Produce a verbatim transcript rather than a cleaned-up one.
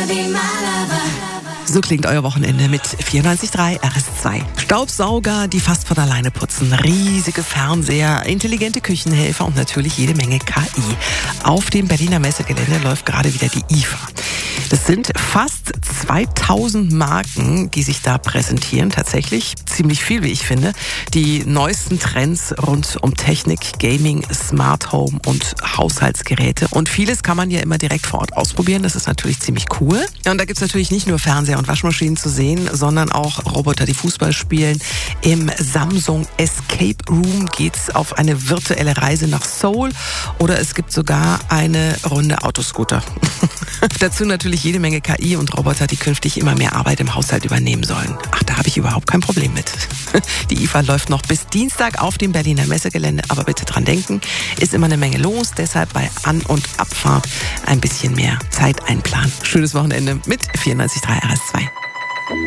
So klingt euer Wochenende mit vierundneunzig Komma drei R S zwei. Staubsauger, die fast von alleine putzen, riesige Fernseher, intelligente Küchenhelfer und natürlich jede Menge K I. Auf dem Berliner Messegelände läuft gerade wieder die I F A. Das sind fast zweitausend Marken, die sich da präsentieren. Tatsächlich ziemlich viel, wie ich finde. Die neuesten Trends rund um Technik, Gaming, Smart Home und Haushaltsgeräte. Und vieles kann man ja immer direkt vor Ort ausprobieren. Das ist natürlich ziemlich cool. Ja, und da gibt's natürlich nicht nur Fernseher und Waschmaschinen zu sehen, sondern auch Roboter, die Fußball spielen. Im Samsung Escape Room geht's auf eine virtuelle Reise nach Seoul oder es gibt sogar eine Runde Autoscooter. Dazu natürlich jede Menge K I und Roboter, die künftig immer mehr Arbeit im Haushalt übernehmen sollen. Ach, da habe ich überhaupt kein Problem mit. Die I F A läuft noch bis Dienstag auf dem Berliner Messegelände, aber bitte dran denken, ist immer eine Menge los, deshalb bei An- und Abfahrt ein bisschen mehr Zeit einplanen. Schönes Wochenende mit vierundneunzig Komma drei R S zwei.